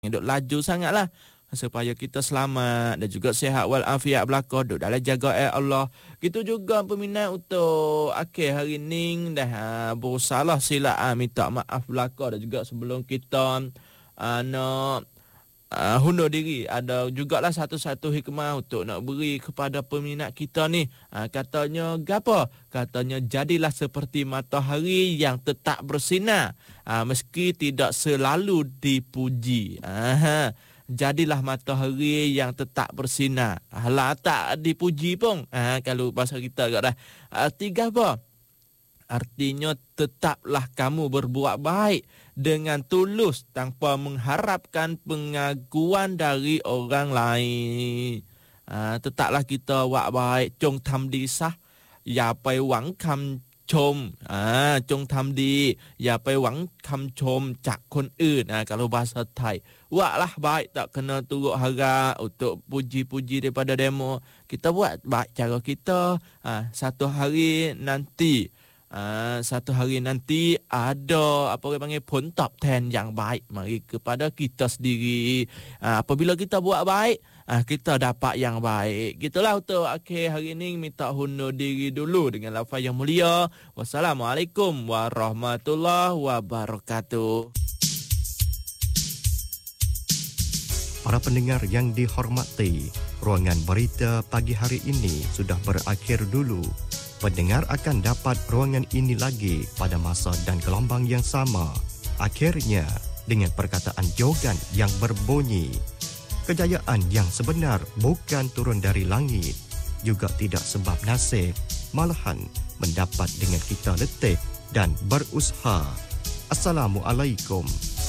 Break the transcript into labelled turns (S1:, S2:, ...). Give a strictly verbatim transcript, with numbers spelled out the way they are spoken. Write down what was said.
S1: duk laju sangatlah supaya kita selamat dan juga sihat wal afiat belaka duk dalam jaga eh Allah. Gitu juga peminat untuk akhir hari ni dah ha, bersalah silap ha, minta maaf belaka dan juga sebelum kita uh, nak uh, hundur diri ada jugalah satu-satu hikmah untuk nak beri kepada peminat kita ni. Ha, katanya gapo? Katanya jadilah seperti matahari yang tetap bersinar ha, meski tidak selalu dipuji. Ha, jadilah matahari yang tetap bersinar. Alah tak dipuji pun. Ha, kalau bahasa kita agak dah. Arti apa? Artinya tetaplah kamu berbuat baik dengan tulus tanpa mengharapkan pengakuan dari orang lain. Ha, tetaplah kita buat baik. Jong tham di sah. Ya pai wang kam chom. Ha, jong tham di. Ya pai wang kam chomจากคนอื่น. Ha, kalau bahasa Thai. Buatlah baik, tak kena turut harap untuk puji-puji daripada demo. Kita buat baik cara kita. Ha, satu hari nanti, ha, satu hari nanti ada apa orang panggil pun top ten yang baik mari kepada kita sendiri. Ha, apabila kita buat baik, ha, kita dapat yang baik. Gitulah untuk akhir hari ini minta hundur diri dulu dengan lafaz yang mulia. Wassalamualaikum warahmatullahi wabarakatuh.
S2: Para pendengar yang dihormati, ruangan berita pagi hari ini sudah berakhir dulu. Pendengar akan dapat ruangan ini lagi pada masa dan gelombang yang sama. Akhirnya, dengan perkataan jogan yang berbunyi, kejayaan yang sebenar bukan turun dari langit, juga tidak sebab nasib, malahan mendapat dengan kita letih dan berusaha. Assalamualaikum.